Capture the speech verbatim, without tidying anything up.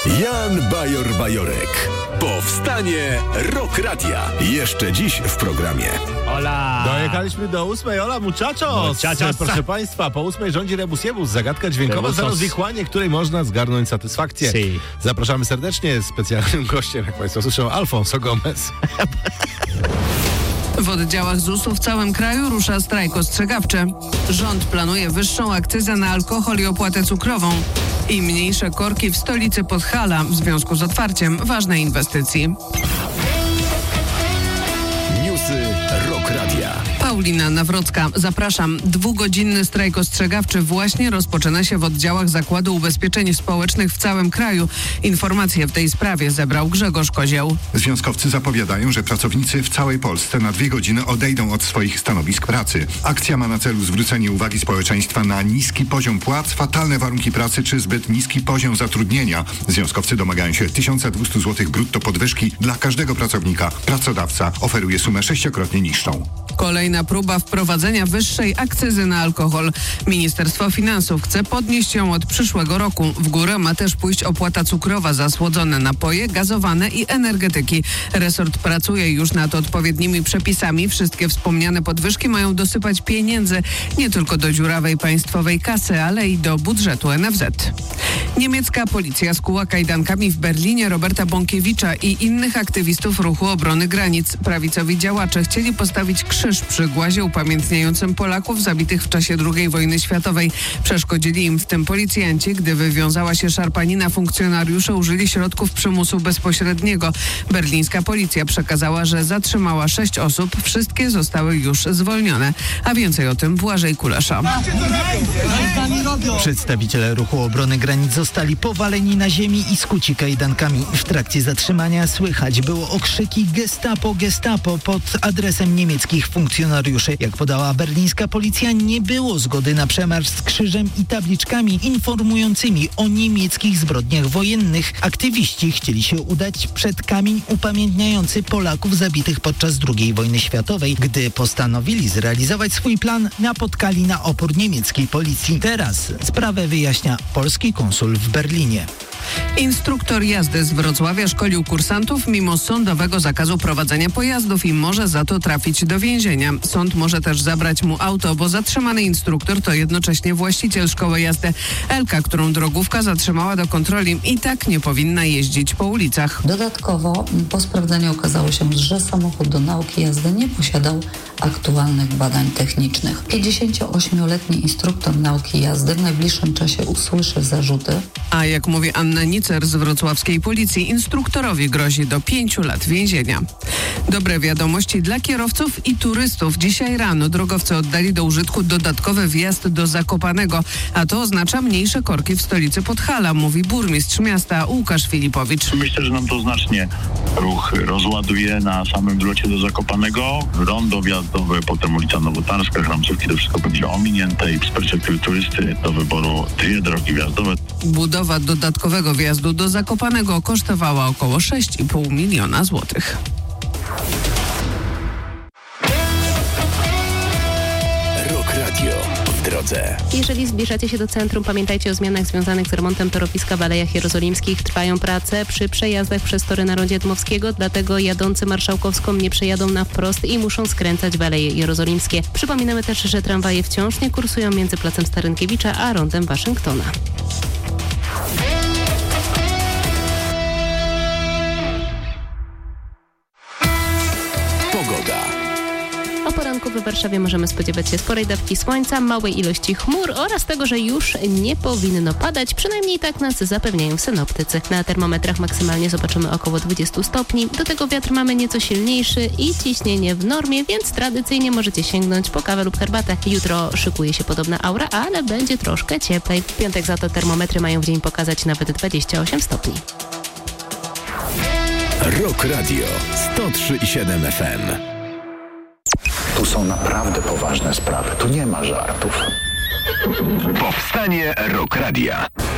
Jan Bajor-Bajorek. Powstanie Rock Radia. Jeszcze dziś w programie. Hola! Dojechaliśmy do ósmej. Hola, muchachos! Muchachos. Proszę Państwa, po ósmej rządzi Rebus Jebus, zagadka dźwiękowa Rebusos. za rozwikłanie, której można zgarnąć satysfakcję. Si. Zapraszamy serdecznie. Specjalnym gościem, jak Państwo słyszą, Alfonso Gomez. W oddziałach zusu w całym kraju rusza strajk ostrzegawczy. Rząd planuje wyższą akcyzę na alkohol i opłatę cukrową i mniejsze korki w stolicy Podhala w związku z otwarciem ważnej inwestycji. Newsy Rock Radia. Paulina Nawrocka, zapraszam. Dwugodzinny strajk ostrzegawczy właśnie rozpoczyna się w oddziałach Zakładu Ubezpieczeń Społecznych w całym kraju. Informacje w tej sprawie zebrał Grzegorz Kozieł. Związkowcy zapowiadają, że pracownicy w całej Polsce na dwie godziny odejdą od swoich stanowisk pracy. Akcja ma na celu zwrócenie uwagi społeczeństwa na niski poziom płac, fatalne warunki pracy czy zbyt niski poziom zatrudnienia. Związkowcy domagają się tysiąc dwieście złotych brutto podwyżki dla każdego pracownika. Pracodawca oferuje sumę sześciokrotnie niższą. Kolejna próba wprowadzenia wyższej akcyzy na alkohol. Ministerstwo Finansów chce podnieść ją od przyszłego roku. W górę ma też pójść opłata cukrowa za słodzone napoje, gazowane i energetyki. Resort pracuje już nad odpowiednimi przepisami. Wszystkie wspomniane podwyżki mają dosypać pieniędzy nie tylko do dziurawej państwowej kasy, ale i do budżetu N F Z. Niemiecka policja skuła kajdankami w Berlinie Roberta Bąkiewicza i innych aktywistów ruchu obrony granic. Prawicowi działacze chcieli postawić krzyż przy głazie upamiętniającym Polaków zabitych w czasie drugiej wojny światowej. Przeszkodzili im w tym policjanci. Gdy wywiązała się szarpanina, funkcjonariusze użyli środków przymusu bezpośredniego. Berlińska policja przekazała, że zatrzymała sześć osób. Wszystkie zostały już zwolnione. A więcej o tym Błażej Kulesza. Przedstawiciele ruchu obrony granic zostali powaleni na ziemi i skuci kajdankami. W trakcie zatrzymania słychać było okrzyki Gestapo, Gestapo pod adresem niemieckich funkcjonariuszy. Jak podała berlińska policja, nie było zgody na przemarsz z krzyżem i tabliczkami informującymi o niemieckich zbrodniach wojennych. Aktywiści chcieli się udać przed kamień upamiętniający Polaków zabitych podczas drugiej wojny światowej. Gdy postanowili zrealizować swój plan, napotkali na opór niemieckiej policji. Teraz sprawę wyjaśnia polski konsul w Berlinie. Instruktor jazdy z Wrocławia szkolił kursantów mimo sądowego zakazu prowadzenia pojazdów i może za to trafić do więzienia. Sąd może też zabrać mu auto, bo zatrzymany instruktor to jednocześnie właściciel szkoły jazdy. Elka, którą drogówka zatrzymała do kontroli, i tak nie powinna jeździć po ulicach. Dodatkowo po sprawdzeniu okazało się, że samochód do nauki jazdy nie posiadał aktualnych badań technicznych. pięćdziesięcioośmioletni instruktor nauki jazdy w najbliższym czasie usłyszy zarzuty. A jak mówi Anna Nicer z wrocławskiej policji, instruktorowi grozi do pięciu lat więzienia. Dobre wiadomości dla kierowców i turystów. Dzisiaj rano drogowcy oddali do użytku dodatkowy wjazd do Zakopanego, a to oznacza mniejsze korki w stolicy Podhala, mówi burmistrz miasta Łukasz Filipowicz. Myślę, że nam to znacznie ruch rozładuje na samym wlocie do Zakopanego. Rondo wjazdowe, potem ulica Nowotarska, Chramcówki, to wszystko będzie ominięte i z perspektywy turysty do wyboru dwie drogi wjazdowe. Budowa dodatkowego wjazdu do Zakopanego kosztowała około sześć i pół miliona złotych. Rock Radio w drodze. Jeżeli zbliżacie się do centrum, pamiętajcie o zmianach związanych z remontem torowiska w Alejach Jerozolimskich. Trwają prace przy przejazdach przez tory na rondzie Dmowskiego, dlatego jadący Marszałkowską nie przejadą na wprost i muszą skręcać w Aleje Jerozolimskie. Przypominamy też, że tramwaje wciąż nie kursują między placem Starynkiewicza a rondem Waszyngtona. O poranku w Warszawie możemy spodziewać się sporej dawki słońca, małej ilości chmur oraz tego, że już nie powinno padać. Przynajmniej tak nas zapewniają synoptycy. Na termometrach maksymalnie zobaczymy około dwadzieścia stopni. Do tego wiatr mamy nieco silniejszy i ciśnienie w normie, więc tradycyjnie możecie sięgnąć po kawę lub herbatę. Jutro szykuje się podobna aura, ale będzie troszkę cieplej. W piątek za to termometry mają w dzień pokazać nawet dwadzieścia osiem stopni. Rock Radio sto trzy i siedem F M. Tu są naprawdę poważne sprawy. Tu nie ma żartów. Powstanie Rock Radia.